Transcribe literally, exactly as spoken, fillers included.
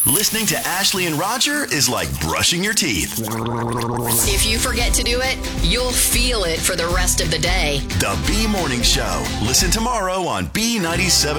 Listening to Ashley and Roger is like brushing your teeth. If you forget to do it, you'll feel it for the rest of the day. The B Morning Show. Listen tomorrow on B ninety-seven.